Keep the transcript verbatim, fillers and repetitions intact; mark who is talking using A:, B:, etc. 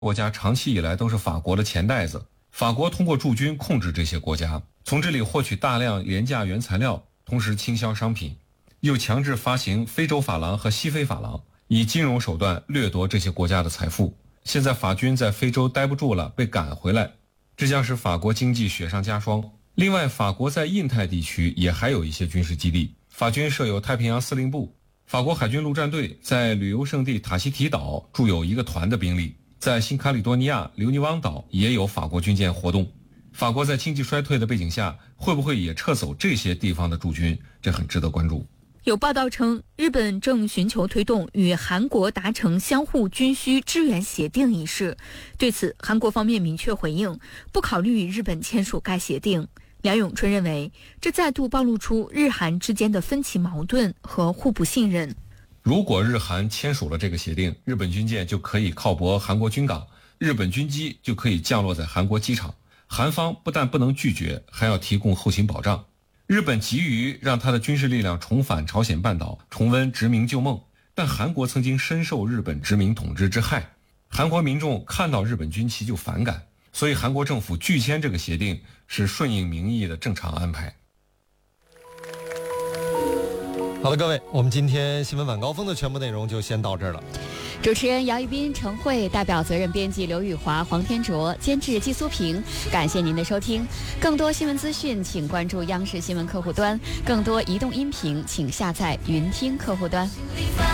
A: 国家长期以来都是法国的钱袋子，法国通过驻军控制这些国家，从这里获取大量廉价原材料，同时倾销商品，又强制发行非洲法郎和西非法郎，以金融手段掠夺这些国家的财富。现在法军在非洲待不住了，被赶回来，这将使法国经济雪上加霜。另外，法国在印太地区也还有一些军事基地，法军设有太平洋司令部，法国海军陆战队在旅游胜地塔希提岛驻有一个团的兵力，在新卡里多尼亚留尼汪岛也有法国军舰活动。法国在经济衰退的背景下，会不会也撤走这些地方的驻军？这很值得关注。
B: 有报道称，日本正寻求推动与韩国达成相互军需支援协定一事。对此，韩国方面明确回应，不考虑与日本签署该协定。梁永春认为，这再度暴露出日韩之间的分歧矛盾和互不信任。
A: 如果日韩签署了这个协定，日本军舰就可以靠泊韩国军港，日本军机就可以降落在韩国机场。韩方不但不能拒绝，还要提供后勤保障。日本急于让他的军事力量重返朝鲜半岛，重温殖民旧梦，但韩国曾经深受日本殖民统治之害，韩国民众看到日本军旗就反感，所以韩国政府拒签这个协定是顺应民意的正常安排。
C: 好的，各位，我们今天新闻晚高峰的全部内容就先到这儿了。
D: 主持人姚一斌、程慧，代表责任编辑刘宇华、黄天卓，监制季苏平。感谢您的收听。更多新闻资讯，请关注央视新闻客户端；更多移动音频，请下载云听客户端。